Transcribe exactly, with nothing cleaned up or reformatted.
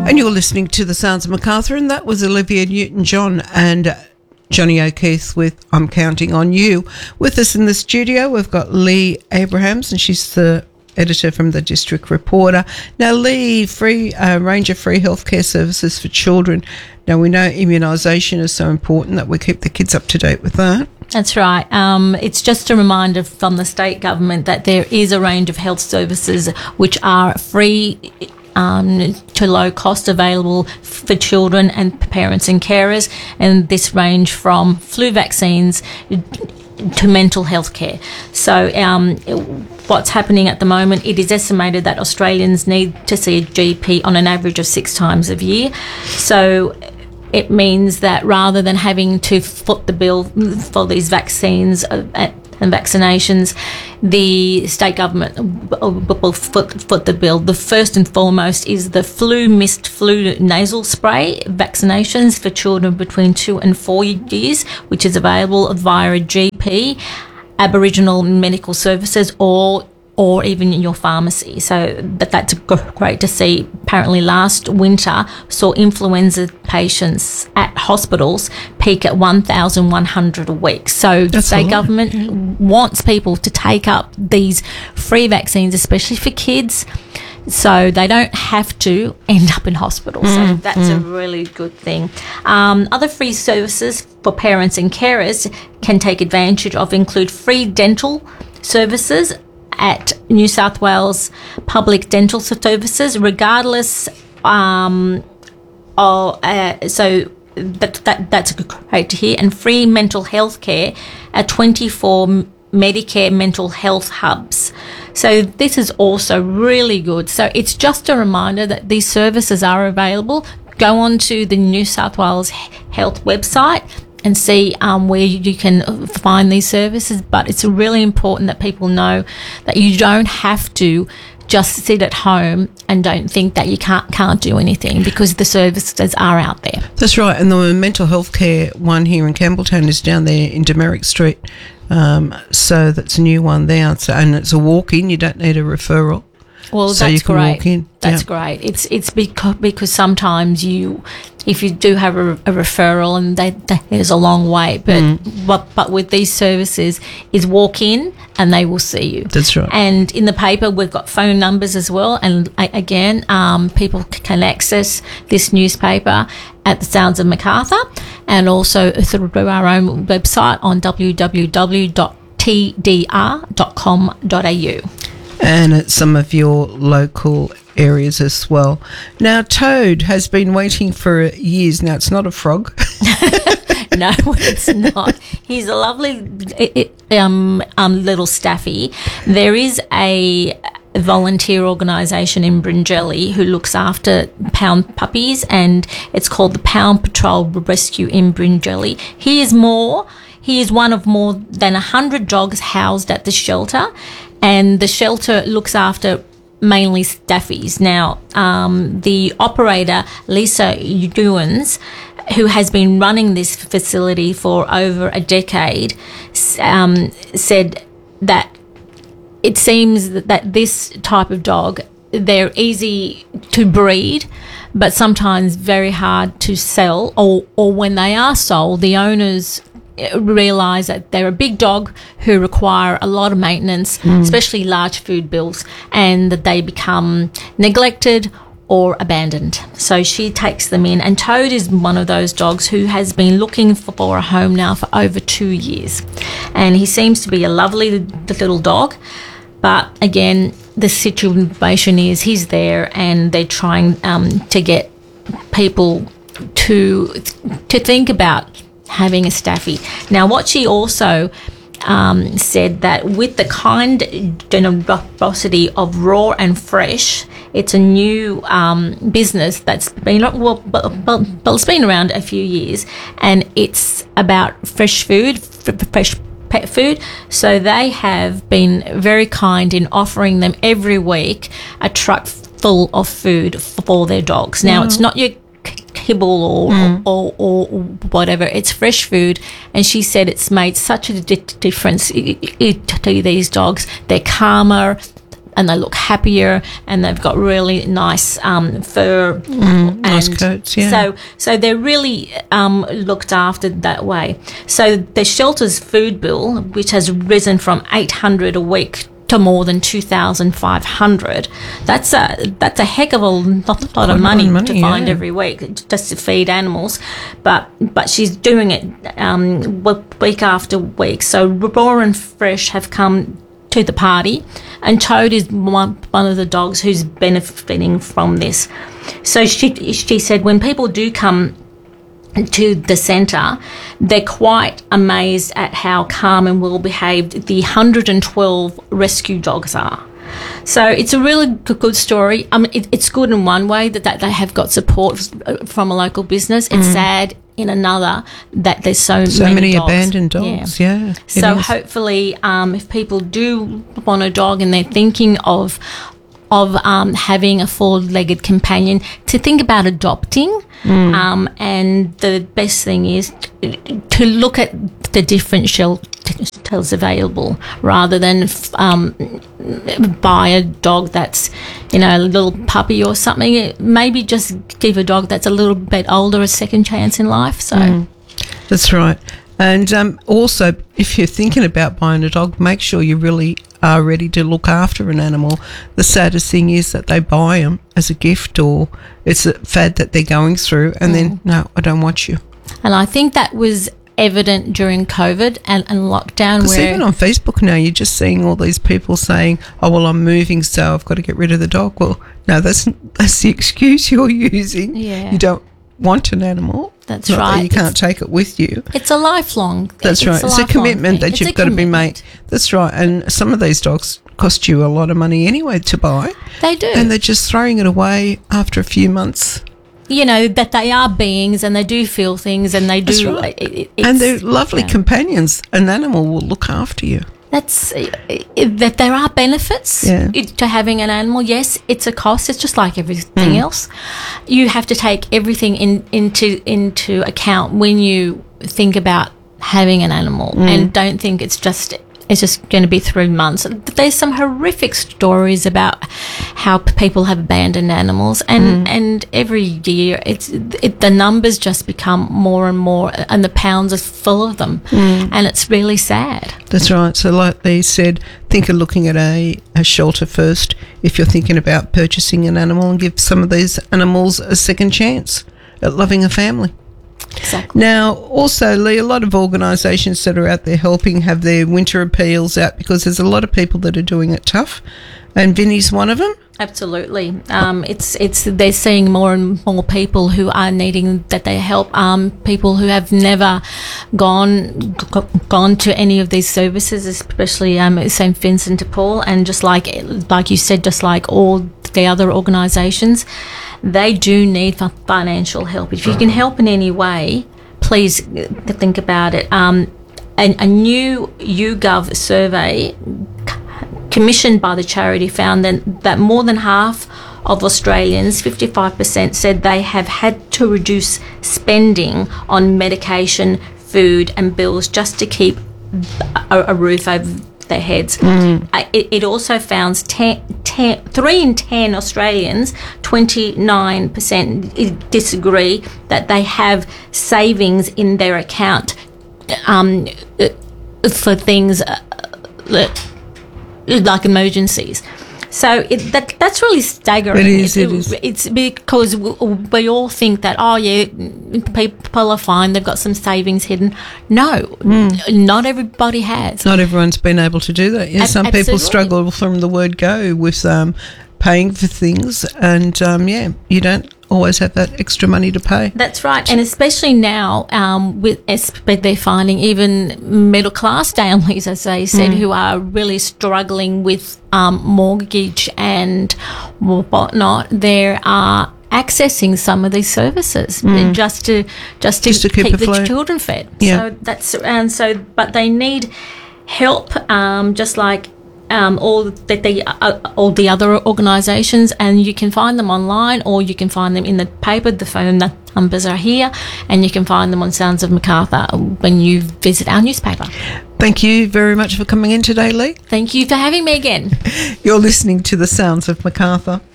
And you're listening to The Sounds of Macarthur, and that was Olivia Newton-John and Johnny O'Keefe with I'm Counting on You. With us in the studio, we've got Lee Abrahams, and she's the editor from the District Reporter. Now, Lee, free uh, range of free healthcare services for children. Now, we know immunisation is so important that we keep the kids up to date with that. That's right. Um, it's just a reminder from the state government that there is a range of health services which are free Um, to low cost, available for children and parents and carers, and this range from flu vaccines to mental health care. So um, what's happening at the moment, it is estimated that Australians need to see a G P on an average of six times a year. So it means that rather than having to foot the bill for these vaccines at and vaccinations, the state government will foot, foot the bill. The first and foremost is the flu mist flu nasal spray vaccinations for children between two and four years, which is available via a G P, Aboriginal Medical Services, or or even in your pharmacy. So that, that's great to see. Apparently last winter saw influenza patients at hospitals peak at one thousand one hundred a week. So the state government yeah. wants people to take up these free vaccines, especially for kids, so they don't have to end up in hospital. Mm, so that's mm. a really good thing. Um, other free services for parents and carers can take advantage of include free dental services at New South Wales Public Dental Services, regardless um, of, uh, so that, that that's great to hear, and free mental health care at twenty-four Medicare mental health hubs. So this is also really good. So it's just a reminder that these services are available. Go on to the New South Wales Health website and see um, where you can find these services. But it's really important that people know that you don't have to just sit at home and don't think that you can't can't do anything, because the services are out there. That's right. And the mental health care one here in Campbelltown is down there in Demerrick Street. Um, so that's a new one there. So, and it's a walk-in. You don't need a referral. Well, so that's you can great. Walk in. That's yeah. great. It's it's because because sometimes you, if you do have a, a referral and they, they, there's a long wait, but, mm. but but with these services, is walk in and they will see you. That's right. And in the paper, we've got phone numbers as well. And again, um, people can access this newspaper at the Sounds of Macarthur, and also through our own website on w w w dot t d r dot com dot a u. And at some of your local areas as well. Now, Toad has been waiting for years. Now, it's not a frog. No, it's not. He's a lovely um, um, little staffy. There is a volunteer organisation in Bringelly who looks after pound puppies, and it's called the Pound Patrol Rescue in Bringelly. He is more... He is one of more than one hundred dogs housed at the shelter, and the shelter looks after mainly staffies. Now, um, the operator, Lisa Ewens, who has been running this facility for over a decade, um, said that it seems that this type of dog, they're easy to breed, but sometimes very hard to sell, or, or when they are sold, the owners realise that they're a big dog who require a lot of maintenance, mm. especially large food bills, and that they become neglected or abandoned. So she takes them in, and Toad is one of those dogs who has been looking for a home now for over two years. And he seems to be a lovely little dog, but again, the situation is he's there and they're trying um, to get people to to think about having a staffy. Now, what she also um, said, that with the kind generosity of Raw and Fresh, it's a new um, business that's been, well, but, but, but it's been around a few years, and it's about fresh food, fresh pet food. So they have been very kind in offering them every week a truck full of food for their dogs. Now, mm. it's not your kibble or, mm. or, or, or whatever, it's fresh food, and she said it's made such a di- difference to these dogs. They're calmer, and they look happier, and they've got really nice um, fur. Mm, nice coats, yeah. So, so they're really um, looked after that way. So the shelter's food bill, which has risen from eight hundred a week to more than two thousand five hundred. That's a that's a heck of a lot, lot of money, money to find yeah. every week just to feed animals, but but she's doing it um, week after week. So Raw and Fresh have come to the party, and Toad is one, one of the dogs who's benefiting from this. So she she said when people do come to the centre, they're quite amazed at how calm and well behaved the one hundred twelve rescue dogs are. So it's a really good story. I mean, it, it's good in one way that, that they have got support from a local business. It's mm. sad in another that there's so, so many, many dogs. abandoned dogs. Yeah. yeah so is. hopefully, um, if people do want a dog and they're thinking of of um, having a four-legged companion, to think about adopting. Mm. Um, and the best thing is to, to look at the different shelters available rather than um, buy a dog that's, you know, a little puppy or something. Maybe just give a dog that's a little bit older a second chance in life. So mm. That's right. And um, also, if you're thinking about buying a dog, make sure you really are ready to look after an animal. The saddest thing is that they buy them as a gift, or it's a fad that they're going through, and mm. then, no, I don't want you. And I think that was evident during COVID and, and lockdown. Because where even on Facebook now, you're just seeing all these people saying, oh, well, I'm moving, so I've got to get rid of the dog. Well, no, that's, that's the excuse you're using. Yeah. You don't want an animal. That's Not right. That you can't it's, take it with you. It's a lifelong thing. That's right. It's, it's a commitment thing. that it's you've got commitment. to be made. That's right. And some of these dogs cost you a lot of money anyway to buy. They do. And they're just throwing it away after a few months. You know, that they are beings and they do feel things and they do. That's right. It, and they're lovely yeah. companions. An animal will look after you. That's uh, that there are benefits yeah. to having an animal. Yes, it's a cost. It's just like everything mm. else. You have to take everything in, into into account when you think about having an animal, mm. and don't think it's just it's just going to be three months. There's some horrific stories about how people have abandoned animals, and, mm. and every year it's it, the numbers just become more and more, and the pounds are full of them, mm. and it's really sad. That's right. So like they said, think of looking at a, a shelter first if you're thinking about purchasing an animal, and give some of these animals a second chance at loving a family. Exactly. Now, also, Lee, a lot of organisations that are out there helping have their winter appeals out because there's a lot of people that are doing it tough, and Vinnie's one of them. Absolutely. Um, it's it's they're seeing more and more people who are needing that they help. Um, people who have never gone g- gone to any of these services, especially um, Saint Vincent de Paul, and just like like you said, just like all the other organisations, they do need financial help. If you can help in any way, please think about it. Um, a, a new YouGov survey commissioned by the charity found that, that more than half of Australians, fifty-five percent, said they have had to reduce spending on medication, food and bills just to keep a, a roof over their heads. Mm. It, it also found ten, ten, three in ten Australians, twenty-nine percent, disagree that they have savings in their account um, for things uh, like emergencies. So it, that that's really staggering. It is, it, it is. It's because we, we all think that, oh, yeah, people are fine, they've got some savings hidden. No, mm. not everybody has. Not everyone's been able to do that. Yeah, Ab- some absolutely. people struggle from the word go with um, paying for things, and, um, yeah, you don't always have that extra money to pay. That's right, and especially now, um, with they're finding even middle class families, as they said, mm. who are really struggling with um, mortgage and whatnot. They are accessing some of these services mm. just to just to, just to keep, keep the afloat. children fed. Yeah. So that's and so, but they need help, um, just like. Um, all the, the uh, all the other organisations, and you can find them online, or you can find them in the paper, the phone, the numbers are here, and you can find them on Sounds of Macarthur when you visit our newspaper. Thank you very much for coming in today, Lee. Thank you for having me again. You're listening to the Sounds of Macarthur.